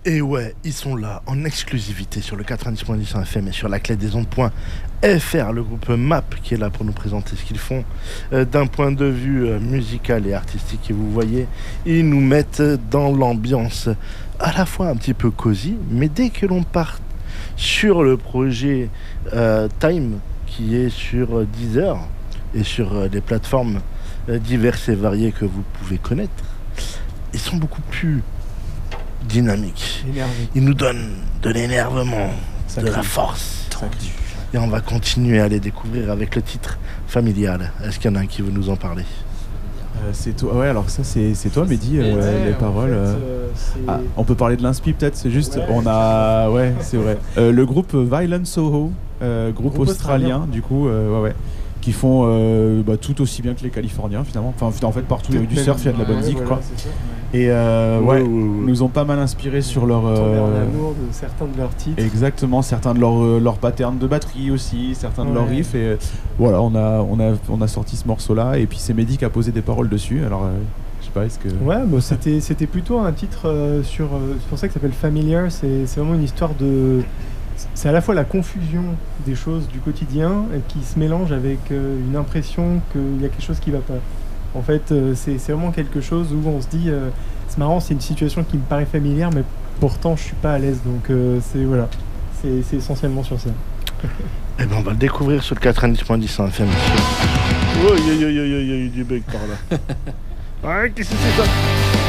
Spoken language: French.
Et ouais, ils sont là en exclusivité sur le 90.10 FM et sur la clé des ondes.fr, le groupe MAP qui est là pour nous présenter ce qu'ils font d'un point de vue musical et artistique. Et vous voyez, ils nous mettent dans l'ambiance à la fois un petit peu cosy, mais dès que l'on part sur le projet Time qui est sur Deezer et sur des plateformes diverses et variées que vous pouvez connaître, ils sont beaucoup plus dynamiques. Ils nous donnent de l'énervement, de la force. Et on va continuer à les découvrir avec le titre Familial. Est-ce qu'il y en a un qui veut nous en parler? C'est toi, ouais, alors ça c'est toi Mehdi, les paroles. On peut parler de l'inspi peut-être, c'est juste, ouais, on a, ouais, c'est vrai. Le groupe Violent Soho, groupe australien, du coup, ouais. Qui font tout aussi bien que les Californiens finalement. Enfin, en fait, partout il y a eu du surf, il y a de la bonne musique, quoi. Et nous ont pas mal inspiré sur leur l'amour de certains de leurs titres. Exactement, certains de leurs patterns de batterie aussi, certains de leurs riffs. Et voilà, on a sorti ce morceau-là. Et puis c'est Mehdi qui a posé des paroles dessus. Alors, je sais pas, est-ce que... Ouais, c'était plutôt un titre c'est pour ça que ça s'appelle Familiar. C'est vraiment une histoire de... C'est à la fois la confusion des choses du quotidien qui se mélange avec une impression qu'il y a quelque chose qui va pas. En fait, c'est vraiment quelque chose où on se dit c'est marrant, c'est une situation qui me paraît familière, mais pourtant je suis pas à l'aise. Donc c'est essentiellement sur ça. Eh ben on va le découvrir sur le 90.10 FM. Oh, il y a eu du bug par là. Ouais, qu'est-ce que c'est ça?